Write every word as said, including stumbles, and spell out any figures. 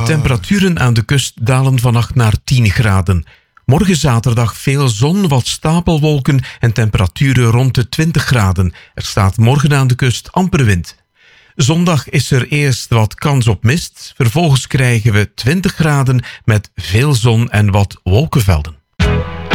temperaturen aan de kust dalen vannacht naar tien graden. Morgen zaterdag veel zon, wat stapelwolken en temperaturen rond de twintig graden. Er staat morgen aan de kust amper wind. Zondag is er eerst wat kans op mist. Vervolgens krijgen we twintig graden met veel zon en wat wolkenvelden.